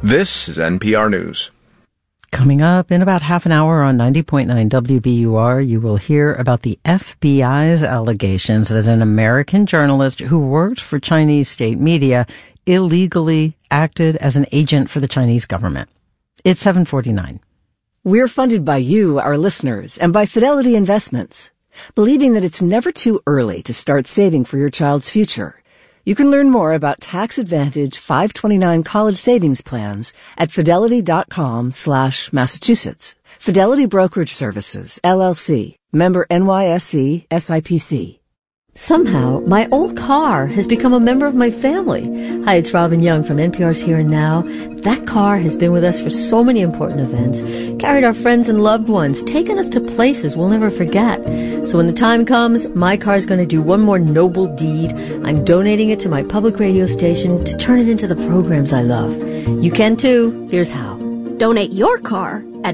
This is NPR News. Coming up in about half an hour on 90.9 WBUR, you will hear about the FBI's allegations that an American journalist who worked for Chinese state media illegally acted as an agent for the Chinese government. It's 7:49. We're funded by you, our listeners, and by Fidelity Investments, believing that it's never too early to start saving for your child's future. You can learn more about tax-advantage 529 college savings plans at fidelity.com/Massachusetts. Fidelity Brokerage Services, LLC, member NYSE, SIPC. Somehow, my old car has become a member of my family. Hi, it's Robin Young from NPR's Here and Now. That car has been with us for so many important events, carried our friends and loved ones, taken us to places we'll never forget. So when the time comes, my car's going to do one more noble deed. I'm donating it to my public radio station to turn it into the programs I love. You can too. Here's how. Donate your car at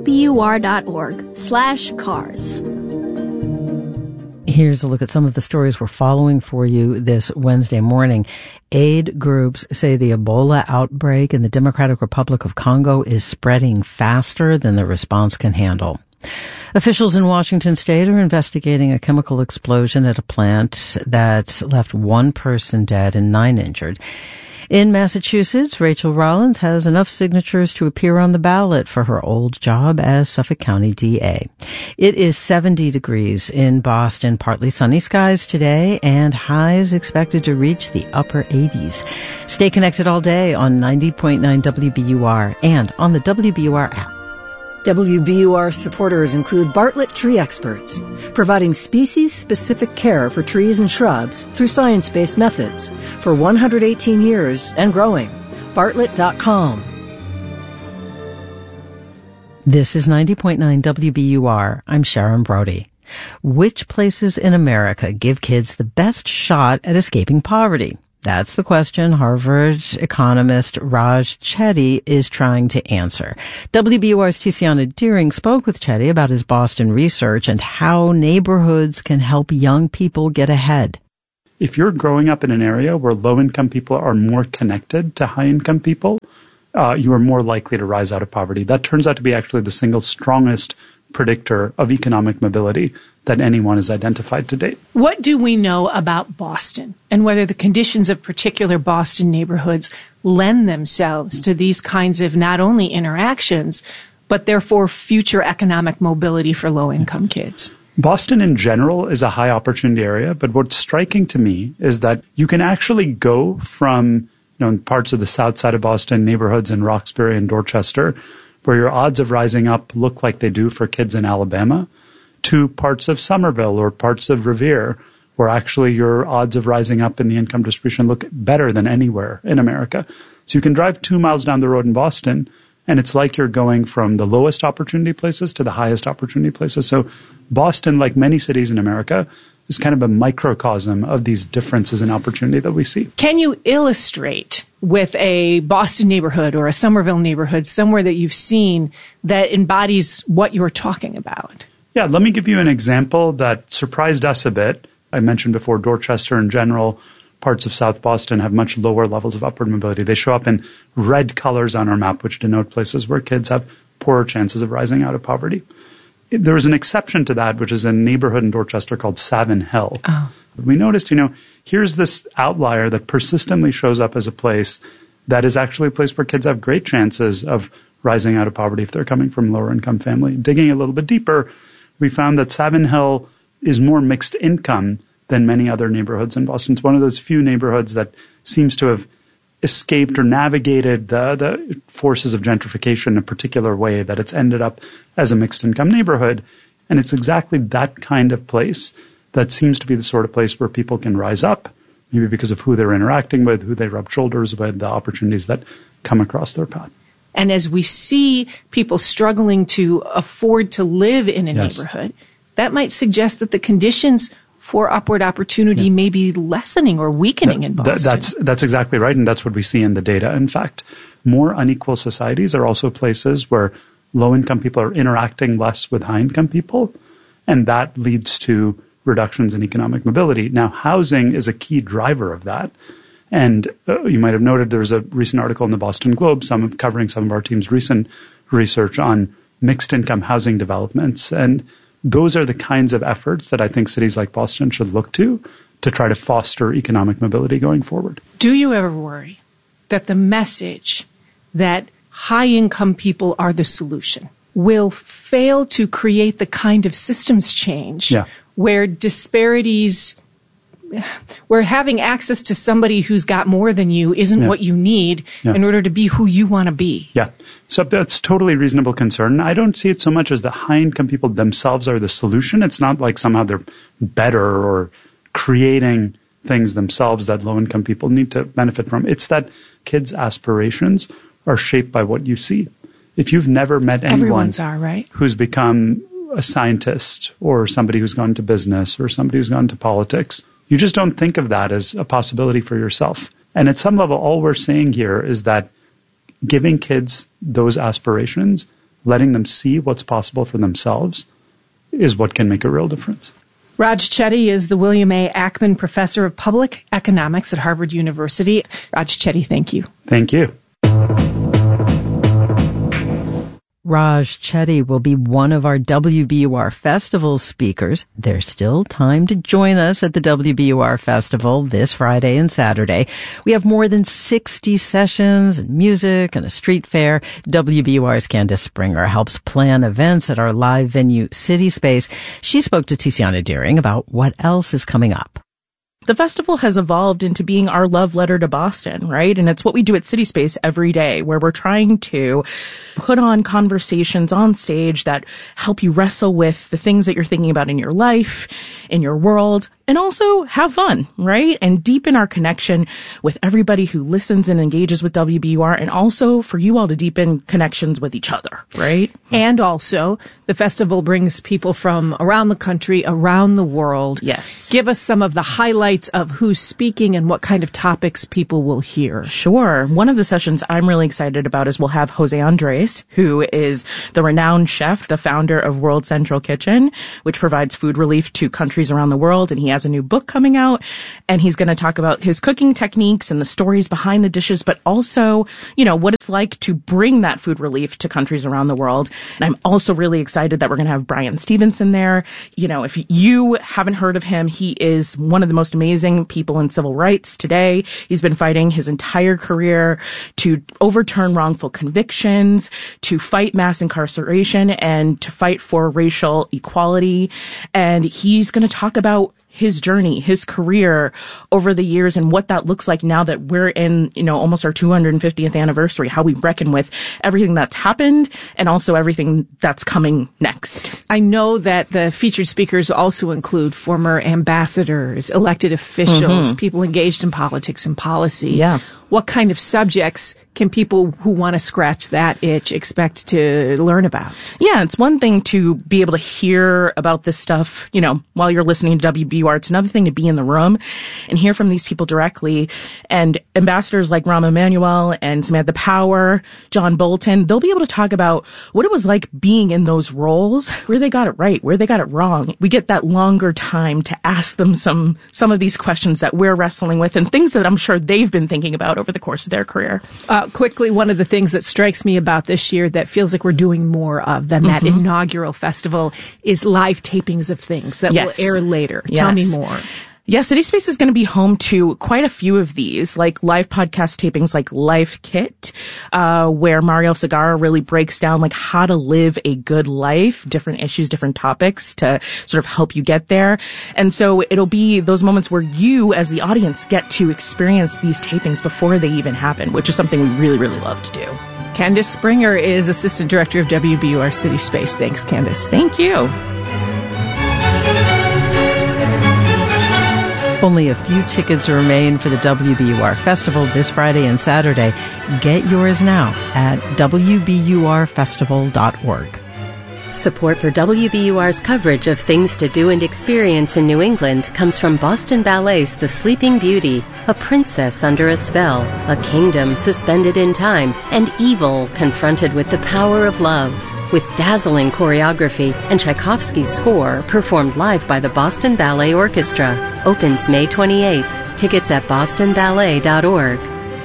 WBUR.org/cars. Here's a look at some of the stories we're following for you this Wednesday morning. Aid groups say the Ebola outbreak in the Democratic Republic of Congo is spreading faster than the response can handle. Officials in Washington state are investigating a chemical explosion at a plant that left one person dead and 9 injured. In Massachusetts, Rachel Rollins has enough signatures to appear on the ballot for her old job as Suffolk County DA. It is 70 degrees in Boston, partly sunny skies today, and highs expected to reach the upper 80s. Stay connected all day on 90.9 WBUR and on the WBUR app. WBUR supporters include Bartlett Tree Experts, providing species-specific care for trees and shrubs through science-based methods for 118 years and growing. Bartlett.com. This is 90.9 WBUR. I'm Sharon Brody. Which places in America give kids the best shot at escaping poverty? That's the question Harvard economist Raj Chetty is trying to answer. WBUR's Tiziana Deering spoke with Chetty about his Boston research and how neighborhoods can help young people get ahead. If you're growing up in an area where low-income people are more connected to high-income people, you are more likely to rise out of poverty. That turns out to be actually the single strongest predictor of economic mobility that anyone has identified to date. What do we know about Boston and whether the conditions of particular Boston neighborhoods lend themselves to these kinds of not only interactions, but therefore future economic mobility for low-income kids? Boston in general is a high opportunity area, but what's striking to me is that you can actually go from, in parts of the south side of Boston, neighborhoods in Roxbury and Dorchester, where your odds of rising up look like they do for kids in Alabama, to parts of Somerville or parts of Revere, where actually your odds of rising up in the income distribution look better than anywhere in America. So you can drive 2 miles down the road in Boston, and it's like you're going from the lowest opportunity places to the highest opportunity places. So Boston, like many cities in America, is kind of a microcosm of these differences in opportunity that we see. Can you illustrate with a Boston neighborhood or a Somerville neighborhood, somewhere that you've seen that embodies what you're talking about? Yeah, let me give you an example that surprised us a bit. I mentioned before, Dorchester in general, parts of South Boston have much lower levels of upward mobility. They show up in red colors on our map, which denote places where kids have poorer chances of rising out of poverty. There is an exception to that, which is a neighborhood in Dorchester called Savin Hill. Oh. We noticed, here's this outlier that persistently shows up as a place that is actually a place where kids have great chances of rising out of poverty if they're coming from lower income family. Digging a little bit deeper, we found that Savin Hill is more mixed income than many other neighborhoods in Boston. It's one of those few neighborhoods that seems to have escaped or navigated the forces of gentrification in a particular way, that it's ended up as a mixed income neighborhood. And it's exactly that kind of place that seems to be the sort of place where people can rise up, maybe because of who they're interacting with, who they rub shoulders with, the opportunities that come across their path. And as we see people struggling to afford to live in a neighborhood, that might suggest that the conditions for upward opportunity may be lessening or weakening in Boston. That's exactly right, and that's what we see in the data. In fact, more unequal societies are also places where low-income people are interacting less with high-income people, and that leads to reductions in economic mobility. Now, housing is a key driver of that, And you might have noted there was a recent article in the Boston Globe, covering some of our team's recent research on mixed income housing developments. And those are the kinds of efforts that I think cities like Boston should look to try to foster economic mobility going forward. Do you ever worry that the message that high-income people are the solution will fail to create the kind of systems change where disparities, where having access to somebody who's got more than you isn't what you need in order to be who you want to be? Yeah. So that's totally reasonable concern. I don't see it so much as the high-income people themselves are the solution. It's not like somehow they're better or creating things themselves that low-income people need to benefit from. It's that kids' aspirations are shaped by what you see. If you've never met anyone who's become a scientist or somebody who's gone to business or somebody who's gone to politics, you just don't think of that as a possibility for yourself. And at some level, all we're saying here is that giving kids those aspirations, letting them see what's possible for themselves, is what can make a real difference. Raj Chetty is the William A. Ackman Professor of Public Economics at Harvard University. Raj Chetty, thank you. Thank you. Raj Chetty will be one of our WBUR Festival speakers. There's still time to join us at the WBUR Festival this Friday and Saturday. We have more than 60 sessions and music and a street fair. WBUR's Candace Springer helps plan events at our live venue, City Space. She spoke to Tiziana Deering about what else is coming up. The festival has evolved into being our love letter to Boston, right? And it's what we do at City Space every day, where we're trying to put on conversations on stage that help you wrestle with the things that you're thinking about in your life, in your world, and also have fun, right? And deepen our connection with everybody who listens and engages with WBUR, and also for you all to deepen connections with each other, right? And also, the festival brings people from around the country, around the world. Yes. Give us some of the highlights of who's speaking and what kind of topics people will hear. Sure. One of the sessions I'm really excited about is we'll have Jose Andres, who is the renowned chef, the founder of World Central Kitchen, which provides food relief to countries around the world. And he has a new book coming out, and he's going to talk about his cooking techniques and the stories behind the dishes, but also, you know, what it's like to bring that food relief to countries around the world. And I'm also really excited that we're going to have Brian Stevenson there. You know, if you haven't heard of him, he is one of the most amazing people in civil rights today. He's been fighting his entire career to overturn wrongful convictions, to fight mass incarceration, and to fight for racial equality. And he's going to talk about his journey, his career over the years, and what that looks like now that we're in, you know, almost our 250th anniversary, how we reckon with everything that's happened and also everything that's coming next. I know that the featured speakers also include former ambassadors, elected officials, people engaged in politics and policy. Yeah. What kind of subjects can people who want to scratch that itch expect to learn about? Yeah, it's one thing to be able to hear about this stuff, you know, while you're listening to WBUR. It's another thing to be in the room and hear from these people directly. And ambassadors like Rahm Emanuel and Samantha Power, John Bolton, they'll be able to talk about what it was like being in those roles, where they got it right, where they got it wrong. We get that longer time to ask them some of these questions that we're wrestling with and things that I'm sure they've been thinking about over the course of their career. Quickly, one of the things that strikes me about this year that feels like we're doing more of than that inaugural festival is live tapings of things that will air later. Tell me more. Yeah, City Space is going to be home to quite a few of these, like live podcast tapings like Life Kit, where Mario Segarra really breaks down like how to live a good life, different issues, different topics to sort of help you get there. And so it'll be those moments where you as the audience get to experience these tapings before they even happen, which is something we really, really love to do. Candace Springer is Assistant Director of WBUR City Space. Thanks, Candace. Thank you. Only a few tickets remain for the WBUR Festival this Friday and Saturday. Get yours now at wburfestival.org. Support for WBUR's coverage of things to do and experience in New England comes from Boston Ballet's The Sleeping Beauty, a princess under a spell, a kingdom suspended in time, and evil confronted with the power of love. with dazzling choreography and Tchaikovsky's score performed live by the Boston Ballet Orchestra. Opens May 28th. Tickets at bostonballet.org.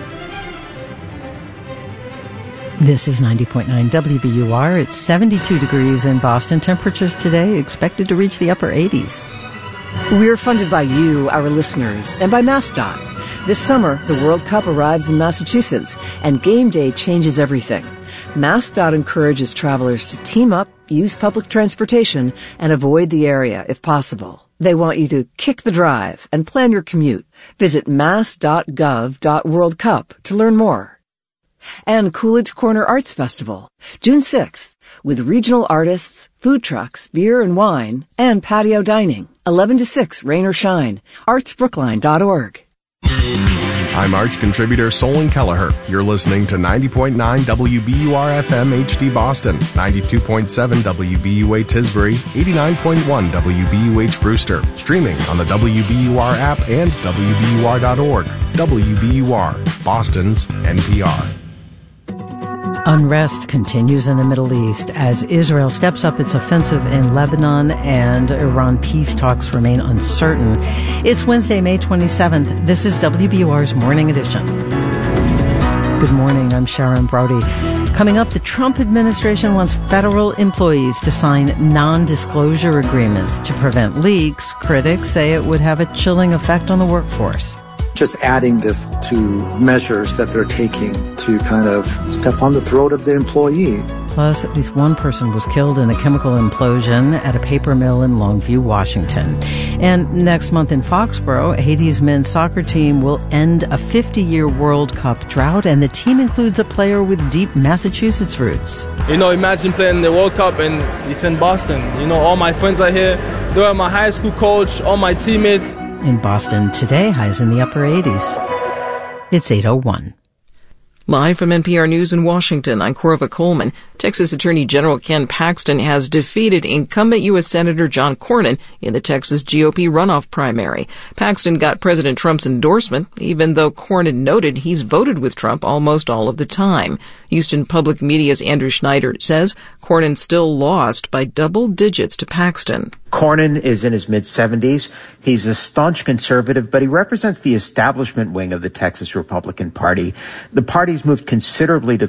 This is 90.9 WBUR. It's 72 degrees in Boston. Temperatures today expected to reach the upper 80s. We're funded by you, our listeners, and by MassDOT. This summer, the World Cup arrives in Massachusetts, and game day changes everything. MassDOT encourages travelers to team up, use public transportation, and avoid the area if possible. They want you to kick the drive and plan your commute. Visit mass.gov.worldcup to learn more. And Coolidge Corner Arts Festival, June 6th, with regional artists, food trucks, beer and wine, and patio dining. 11 to 6, rain or shine. artsbrookline.org. I'm Arts contributor Solon Kelleher. You're listening to 90.9 WBUR FM HD Boston, 92.7 WBUA Tisbury, 89.1 WBUH Brewster, streaming on the WBUR app and WBUR.org. WBUR, Boston's NPR. Unrest continues in the Middle East as Israel steps up its offensive in Lebanon and Iran peace talks remain uncertain. It's Wednesday, May 27th. This is WBUR's Morning Edition. Good morning. I'm Sharon Brody. Coming up, the Trump administration wants federal employees to sign non-disclosure agreements to prevent leaks. Critics say it would have a chilling effect on the workforce. Just adding this to measures that they're taking to kind of step on the throat of the employee. Plus, at least one person was killed in a chemical implosion at a paper mill in Longview, Washington. And next month in Foxborough, Haiti's men's soccer team will end a 50-year World Cup drought, and the team includes a player with deep Massachusetts roots. You know, imagine playing the World Cup and it's in Boston. You know, all my friends are here. They are my high school coach, all my teammates. In Boston today, highs in the upper 80s. It's 8:01. Live from NPR News in Washington, I'm Corva Coleman. Texas Attorney General Ken Paxton has defeated incumbent U.S. Senator John Cornyn in the Texas GOP runoff primary. Paxton got President Trump's endorsement, even though Cornyn noted he's voted with Trump almost all of the time. Houston Public Media's Andrew Schneider says Cornyn still lost by double digits to Paxton. Cornyn is in his mid-70s. He's a staunch conservative, but he represents the establishment wing of the Texas Republican Party. The party's moved considerably to